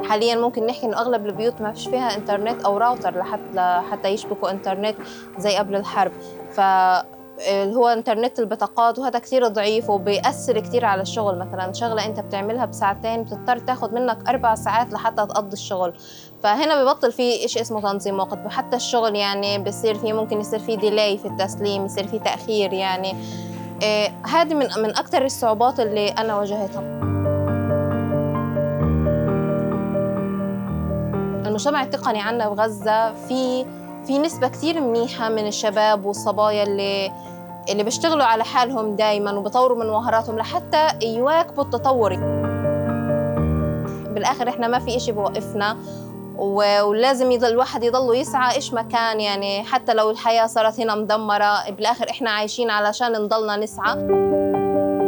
حاليا ممكن نحكي إنه أغلب البيوت ما فيش فيها إنترنت أو راوتر لحتى يشبكوا إنترنت زي قبل الحرب. اللي هو إنترنت البطاقات وهذا كتير ضعيف وبيأثر كتير على الشغل. مثلاً شغلة أنت بتعملها بساعتين بتضطر تاخد منك 4 ساعات لحتى تقضي الشغل. فهنا ببطل في إشي اسمه تنظيم وقت، وحتى الشغل يعني بصير فيه ممكن يصير فيه ديلاي في التسليم، يصير فيه تأخير يعني. هذه من أكتر الصعوبات اللي أنا واجهتها. المجتمع التقني عنا بغزة في نسبة كتير منيحة من الشباب والصبايا اللي بيشتغلوا على حالهم دايماً وبطوروا من مهاراتهم لحتى يواكبوا التطور. بالآخر إحنا ما في إشي بوقفنا، ولازم الواحد يضل يسعى إيش ما كان يعني، حتى لو الحياة صارت هنا مدمرة بالآخر إحنا عايشين علشان نضلنا نسعى.